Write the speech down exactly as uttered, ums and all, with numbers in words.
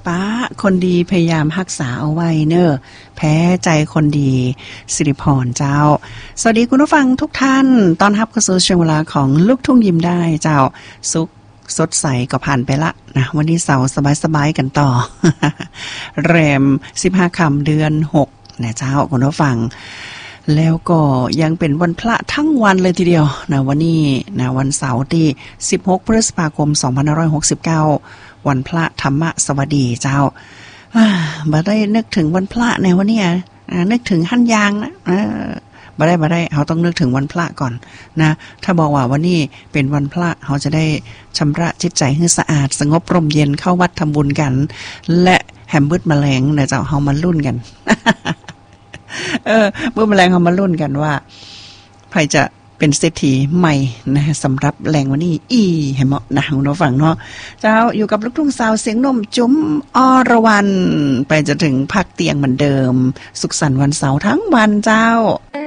ป้าคนดีพยายามรักษาเอาไว้เนอะแพ้ใจคนดีสิริพรเจ้าสวัสดีคุณผู้ฟังทุกท่านตอนรับเข้าสู่ช่วงเวลาของลูกทุ่งยิ้มได้เจ้าสุขสดใสก็ผ่านไปละนะวันนี้เสาร์สบายๆกันต่อ แรมสิบห้าค่ำเดือนหกนะเจ้าคุณผู้ฟังแล้วก็ยังเป็นวันพระทั้งวันเลยทีเดียวนะวันนี้นะวันเสาร์ที่สิบหกพฤษภาคมสองพันห้าร้อยหกสิบเก้าวันพระธรรมสวัสดีเจ้าบ่ได้นึกถึงวันพระในวันนี้อ่ะนึกถึงหั่นยางนะเออบ่ได้บ่ได้เฮาต้องนึกถึงวันพระก่อนนะถ้าบอกว่าวันนี้เป็นวันพระเฮาจะได้ชำระจิตใจให้สะอาดสงบร่มเย็นเข้าวัดทำบุญกันและแฮมบึดแมลงนะเจ้าเฮามาลุ้นกัน เออเมื่อแมลงเฮามาลุ้นกันว่าใครจะเป็นเศรษฐีใหม่นะสำหรับแรงวันนี้อีให้เหมาะนะคุณผู้ฟังเนาะเจ้าอยู่กับลูกทุ่งสาวเสียงนมจุ๋มอรวรรณไปจนถึงภาคเตียงเหมือนเดิมสุขสันต์วันเสาร์ทั้งวันเจ้า